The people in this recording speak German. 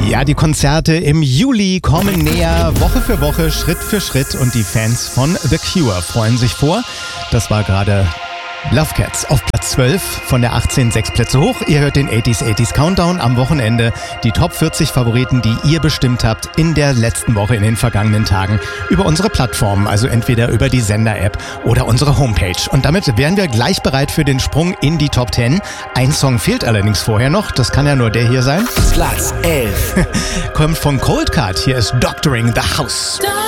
Ja, die Konzerte im Juli kommen näher, Woche für Woche, Schritt für Schritt und die Fans von The Cure freuen sich vor. Das war gerade Love Cats auf Platz 12, von der 18 6 Plätze hoch. Ihr hört den 80s Countdown am Wochenende. Die Top 40 Favoriten, die ihr bestimmt habt in der letzten Woche, in den vergangenen Tagen, über unsere Plattformen, also entweder über die Sender-App oder unsere Homepage. Und damit wären wir gleich bereit für den Sprung in die Top 10. Ein Song fehlt allerdings vorher noch, das kann ja nur der hier sein. Platz 11. Kommt von Cold Card, hier ist Doctoring the House.